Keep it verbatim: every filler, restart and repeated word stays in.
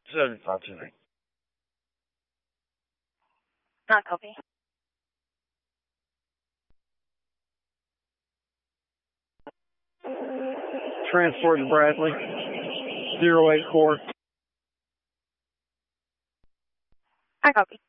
seventy-five tonight. Not copy. Transport to Bradley. Zero eight four. I copy.